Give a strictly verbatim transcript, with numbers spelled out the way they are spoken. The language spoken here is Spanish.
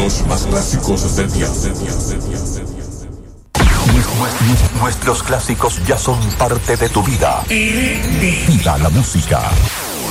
Los más clásicos del día. Nuestros clásicos ya son parte de tu vida. Viva la música.